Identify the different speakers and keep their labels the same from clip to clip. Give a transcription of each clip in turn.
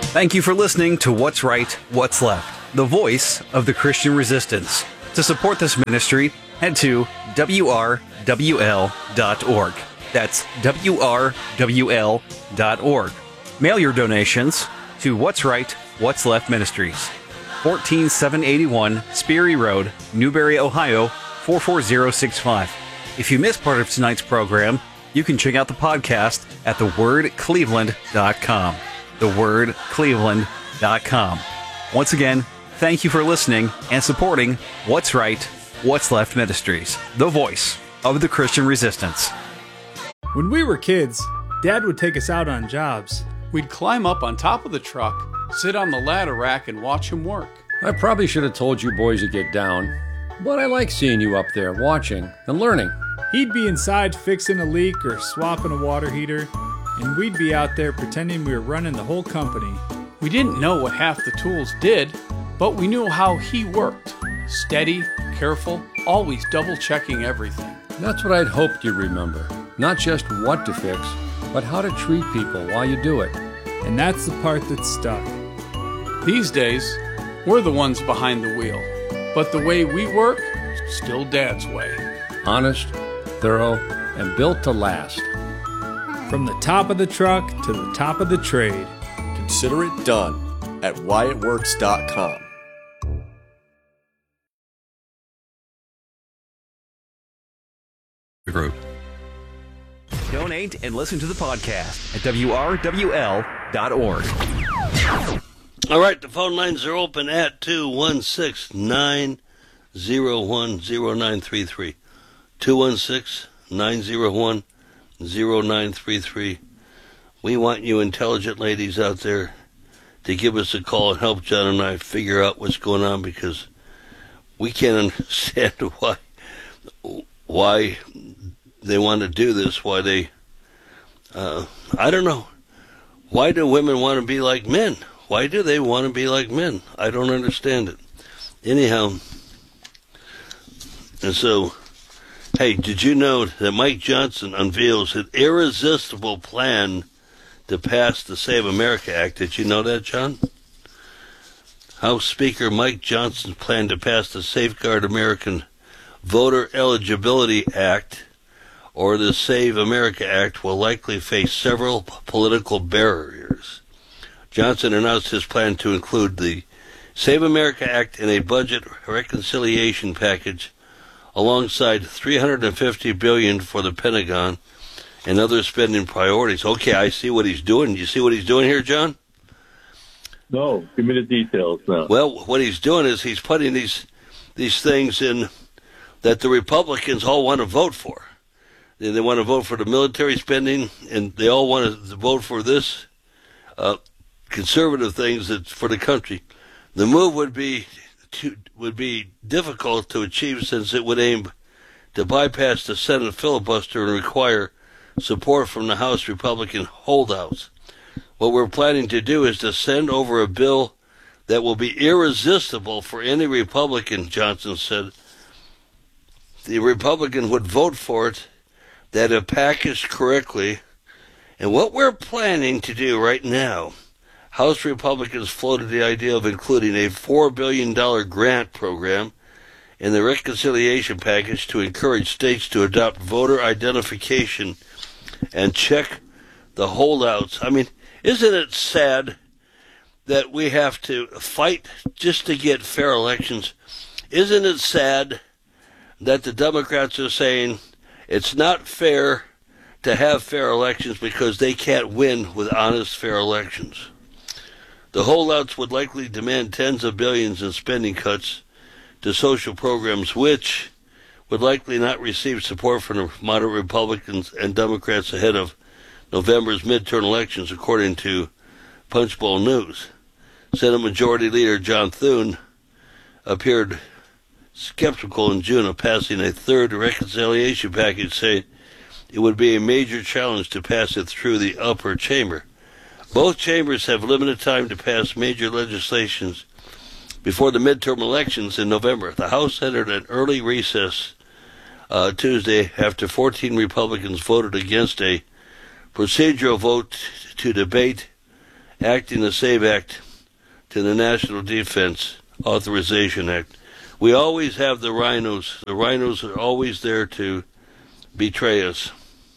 Speaker 1: Thank you for listening to What's Right, What's Left, the voice of the Christian resistance. To support this ministry, head to WRWL.org. That's WRWL.org. Mail your donations to What's Right, What's Left Ministries, 14781 Sperry Road, Newberry, Ohio, 44065. If you missed part of tonight's program, you can check out the podcast at thewordcleveland.com. thewordcleveland.com. Once again, thank you for listening and supporting What's Right, What's Left Ministries, the voice of the Christian resistance.
Speaker 2: When we were kids, Dad would take us out on jobs.
Speaker 3: We'd climb up on top of the truck, sit on the ladder rack, and watch him work.
Speaker 4: I probably should have told you boys to get down, but I like seeing you up there watching and learning.
Speaker 2: He'd be inside fixing a leak or swapping a water heater, and we'd be out there pretending we were running the whole company.
Speaker 3: We didn't know what half the tools did, but we knew how he worked. Steady, careful, always double-checking everything.
Speaker 4: That's what I'd hoped you'd remember. Not just what to fix, but how to treat people while you do it.
Speaker 2: And that's the part that stuck.
Speaker 3: These days, we're the ones behind the wheel, but the way we work, still Dad's way.
Speaker 4: Honest, thorough, and built to last.
Speaker 2: From the top of the truck to the top of the trade.
Speaker 5: Consider it done at whyitworks.com.
Speaker 1: Group. Donate and listen to the podcast at WRWL.org.
Speaker 6: All right, the phone lines are open at 216-901-0933. 216-901-0933. We want you intelligent ladies out there to give us a call and help John and I figure out what's going on, because we can't understand why they want to do this, why they, I don't know. Why do women want to be like men? Why do they want to be like men? I don't understand it. Anyhow, and so, hey, did you know that Mike Johnson unveils an irresistible plan to pass the Save America Act? Did you know that, John? House Speaker Mike Johnson's plan to pass the Safeguard American Voter Eligibility Act, or the Save America Act, will likely face several political barriers. Johnson announced his plan to include the Save America Act in a budget reconciliation package alongside $350 billion for the Pentagon and other spending priorities. Okay, I see what he's doing. You see what he's doing here, John?
Speaker 7: No, give me the details now.
Speaker 6: Well, what he's doing is he's putting these things in that the Republicans all want to vote for. They want to vote for the military spending, and they all want to vote for this conservative things that's for the country. The move would be difficult to achieve, since it would aim to bypass the Senate filibuster and require support from the House Republican holdouts. What we're planning to do is to send over a bill that will be irresistible for any Republican, Johnson said. The Republican would vote for it, that if packaged correctly. And what we're planning to do right now, House Republicans floated the idea of including a $4 billion grant program in the reconciliation package to encourage states to adopt voter identification and check the holdouts. I mean, isn't it sad that we have to fight just to get fair elections? Isn't it sad that the Democrats are saying it's not fair to have fair elections because they can't win with honest, fair elections? The holdouts would likely demand tens of billions in spending cuts to social programs, which would likely not receive support from the moderate Republicans and Democrats ahead of November's midterm elections, according to Punchbowl News. Senate Majority Leader John Thune appeared skeptical in June of passing a third reconciliation package, saying it would be a major challenge to pass it through the upper chamber. Both chambers have limited time to pass major legislations before the midterm elections in November. The House entered an early recess Tuesday after 14 Republicans voted against a procedural vote to debate acting the SAVE Act to the National Defense Authorization Act. We always have the rhinos. The rhinos are always there to betray us.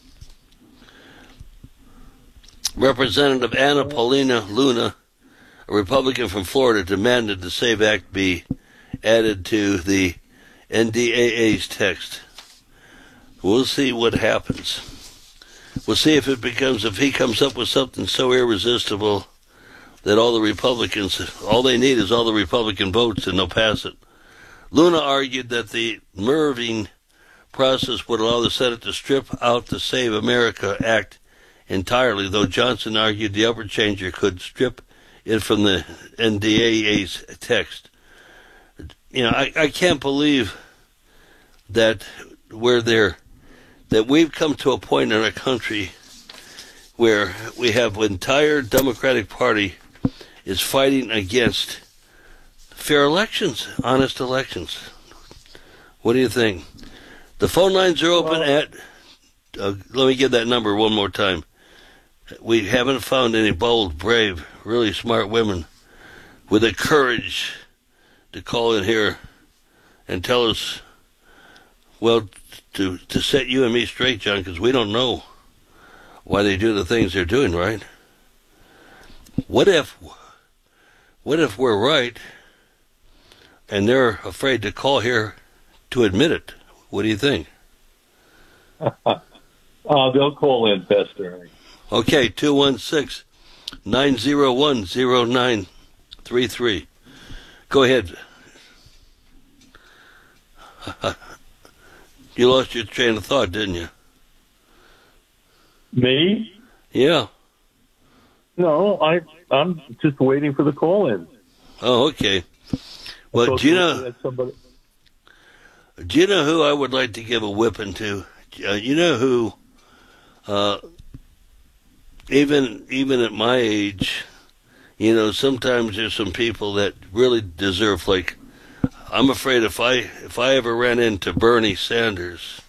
Speaker 6: Representative Anna Paulina Luna, a Republican from Florida, demanded the SAVE Act be added to the NDAA's text. We'll see what happens. We'll see if he comes up with something so irresistible that all the Republicans, all they need is all the Republican votes and they'll pass it. Luna argued that the Mervyn process would allow the Senate to strip out the Save America Act entirely, though Johnson argued the upper changer could strip it from the NDAA's text. You know, I can't believe that that we've come to a point in our country where we have an entire Democratic Party is fighting against fair elections, honest elections. What do you think? The phone lines are open at, let me give that number one more time. We haven't found any bold, brave, really smart women with the courage to call in here and tell us, well, to set you and me straight, John, because we don't know why they do the things they're doing, right? What if we're right and they're afraid to call here to admit it? What do you think?
Speaker 7: They'll call in, Pastor.
Speaker 6: Okay, 216-901-0933. Go ahead. You lost your train of thought, didn't you?
Speaker 7: Me?
Speaker 6: Yeah.
Speaker 7: No, I'm just waiting for the call in.
Speaker 6: Oh, okay. Well, do you know who I would like to give a whipping to? You know who? Even at my age, you know, sometimes there's some people that really deserve. Like, I'm afraid if I ever ran into Bernie Sanders,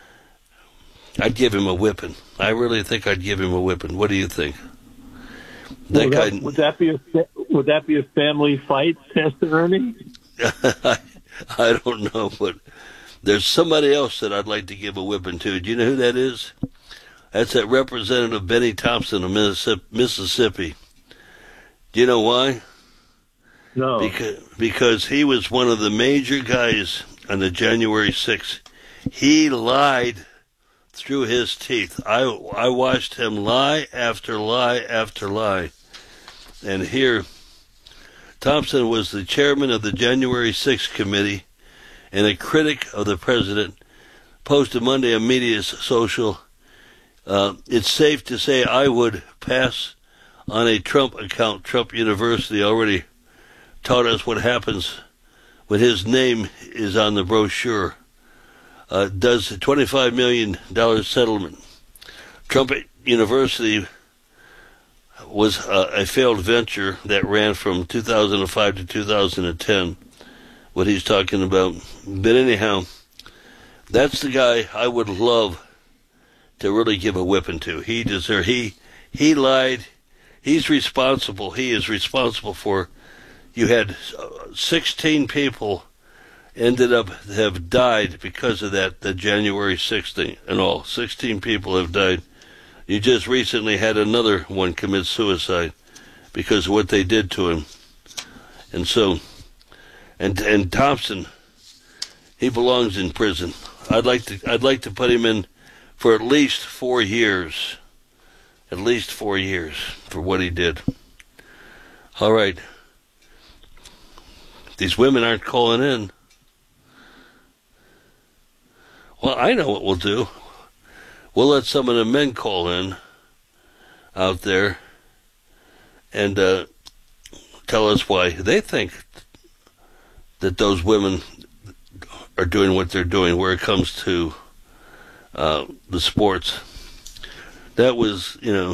Speaker 6: I'd give him a whipping. I really think I'd give him a whipping. What do you think?
Speaker 7: Would that be a family fight, Pastor Ernie?
Speaker 6: I don't know, but there's somebody else that I'd like to give a whipping to. Do you know who that is? That's that Representative Benny Thompson of Mississippi. Do you know why?
Speaker 7: No.
Speaker 6: Because he was one of the major guys on the January 6th. He lied through his teeth. I watched him lie after lie after lie. And here, Thompson was the chairman of the January 6th committee and a critic of the president. Posted Monday on Media's social. It's safe to say I would pass on a Trump account. Trump University already taught us what happens when his name is on the brochure. Does a $25 million settlement. Trump University was a failed venture that ran from 2005 to 2010, what he's talking about. But anyhow, that's the guy I would love to really give a whipping to. He lied. He's responsible. He is responsible for, you had 16 people ended up have died because of that, the January 6th thing and all. 16 people have died. You just recently had another one commit suicide because of what they did to him. And so, and Thompson, he belongs in prison. I'd like to put him in for at least 4 years. At least 4 years for what he did. All right. These women aren't calling in. Well, I know what we'll do. We'll let some of the men call in out there and tell us why they think that those women are doing what they're doing where it comes to the sports. That was,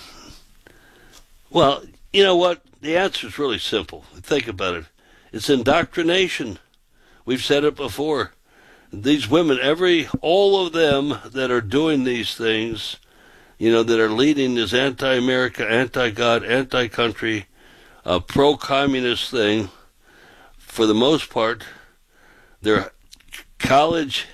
Speaker 6: well, you know what? The answer is really simple. Think about it. It's indoctrination. We've said it before. These women, all of them that are doing these things, that are leading this anti-America, anti-God, anti-country, pro-communist thing. For the most part, they're college